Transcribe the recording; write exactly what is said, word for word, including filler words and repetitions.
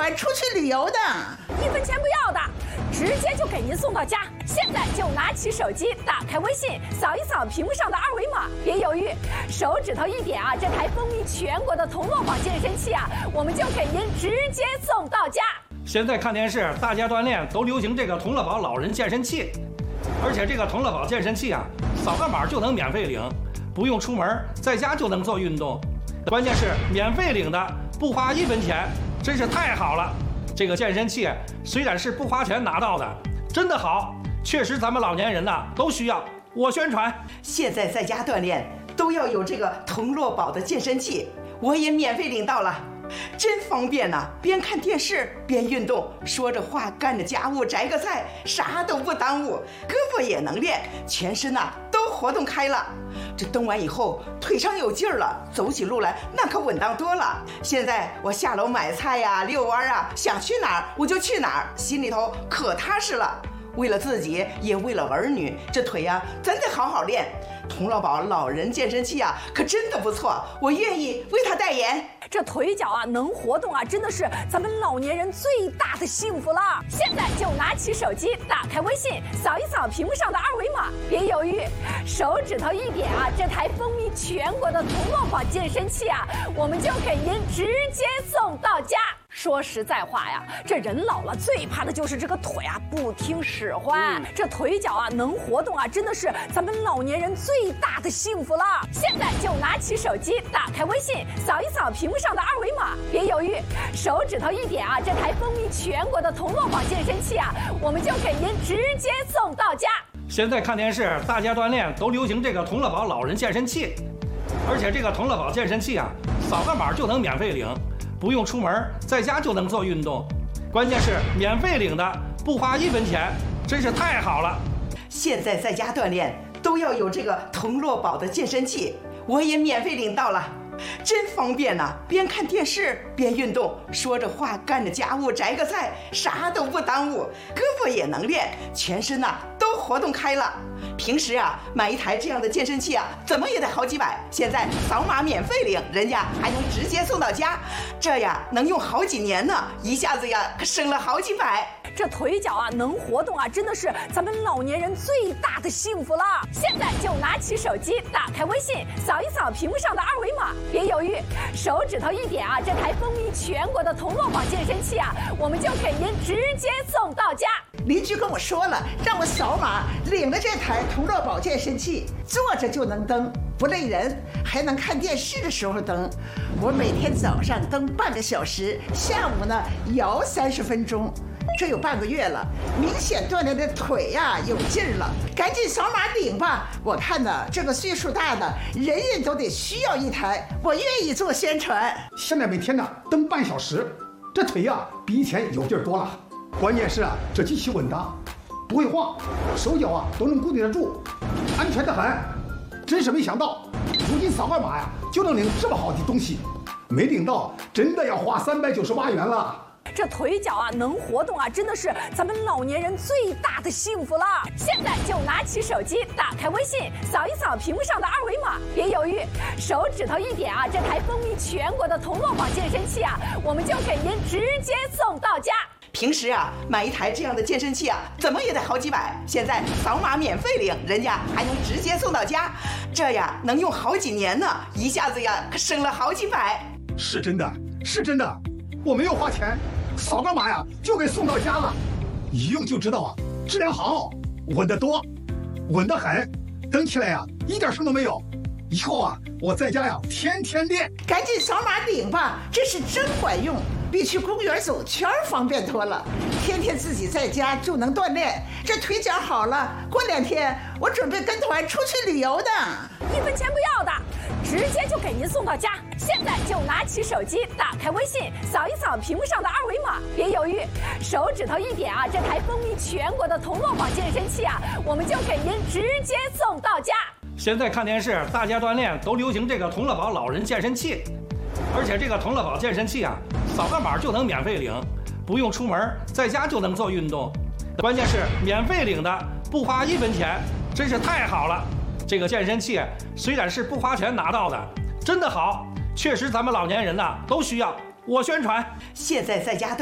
团出去旅游的， 一分钱不要的，直接就给您送到家。现在就拿起手机，打开微信，扫一扫屏幕上的二维码，别犹豫，手指头一点啊，这台风靡全国的童乐宝健身器啊，我们就给您直接送到家。 现在看电视，大家锻炼都流行这个童乐宝老人健身器，而且这个童乐宝健身器啊，扫个码就能免费领，不用出门，在家就能做运动。关键是免费领的，不花一分钱，真是太好了。这个健身器虽然是不花钱拿到的，真的好，确实咱们老年人呐都需要。我宣传， 现在在家锻炼都要有这个童乐宝的健身器，我也免费领到了。真方便呐、啊！边看电视边运动，说着话干着家务，摘个菜，啥都不耽误，胳膊也能练，全身呐、啊、都活动开了。这动完以后腿上有劲儿了，走起路来那可稳当多了。现在我下楼买菜呀、遛弯啊，想去哪儿我就去哪儿，心里头可踏实了。为了自己，也为了儿女，这腿呀、啊、真得好好练。童乐宝老人健身器啊，可真的不错，我愿意为他代言。 这腿脚啊能活动啊，真的是咱们老年人最大的幸福了。现在就拿起手机，打开微信，扫一扫屏幕上的二维码，别犹豫，手指头一点啊，这台风靡全国的童乐宝健身器啊，我们就给您直接送到家。说实在话呀，这人老了最怕的就是这个腿啊不听使唤，嗯、这腿脚啊能活动啊，真的是咱们老年人最大的幸福了。现在就拿起手机，打开微信，扫一扫屏幕上的二维码，别犹豫，手指头一点啊，这台风靡全国的童乐宝健身器啊，我们就给您直接送到家。 现在看电视，大家锻炼都流行这个童乐宝老人健身器，而且这个童乐宝健身器啊，扫个码就能免费领。不用出门，在家就能做运动，关键是免费领的，不花一分钱，真是太好了。 现在在家锻炼都要有这个童乐宝的健身器，我也免费领到了，真方便呐、啊！边看电视边运动，说着话干着家务，摘个菜，啥都不耽误，胳膊也能练，全身呐、啊、都活动开了。平时啊买一台这样的健身器啊，怎么也得好几百，现在扫码免费领，人家还能直接送到家，这呀能用好几年呢，一下子呀可省了好几百。 这腿脚啊能活动啊，真的是咱们老年人最大的幸福了。现在就拿起手机，打开微信，扫一扫屏幕上的二维码，别犹豫，手指头一点啊，这台风靡全国的童乐宝健身器啊，我们就给您直接送到家。 邻居跟我说了，让我扫码领了这台童乐宝健身器，坐着就能蹬，不累人，还能看电视的时候蹬。我每天早上蹬半个小时，下午呢摇三十分钟。这有半个月了，明显锻炼的腿呀、啊、有劲儿了，赶紧扫码领吧！我看呢，这个岁数大的人人都得需要一台，我愿意做宣传。 现在每天呢蹬半小时，这腿呀、啊、比以前有劲儿多了。关键是啊，这机器稳当，不会晃，手脚啊都能固定得住，安全得很。真是没想到，如今扫个码呀就能领这么好的东西，没领到真的要花三百九十八元了。 这腿脚啊能活动啊，真的是咱们老年人最大的幸福了。现在就拿起手机，打开微信，扫一扫屏幕上的二维码，别犹豫，手指头一点啊，这台风靡全国的童乐宝健身器啊，我们就给您直接送到家。 平时啊买一台这样的健身器啊，怎么也得好几百，现在扫码免费领，人家还能直接送到家，这呀能用好几年呢，一下子呀可省了好几百。 是真的，是真的，我没有花钱，扫个码呀就给送到家了，一用就知道啊，质量好，稳得多，稳得很，蹬起来呀一点声都没有。以后啊我在家呀天天练。 赶紧扫码领吧，这是真管用，比去公园走圈方便多了。天天自己在家就能锻炼，这腿脚好了，过两天我准备跟团出去旅游的。 一分钱不要的，直接就给您送到家。现在就拿起手机，打开微信，扫一扫屏幕上的二维码，别犹豫，手指头一点啊，这台风靡全国的童乐宝健身器啊，我们就给您直接送到家。 现在看电视，大家锻炼都流行这个童乐宝老人健身器，而且这个童乐宝健身器啊，扫个码就能免费领，不用出门，在家就能做运动，关键是免费领的，不花一分钱，真是太好了。这个健身器虽然是不花钱拿到的，真的好，确实咱们老年人呐都需要。我宣传， 现在在家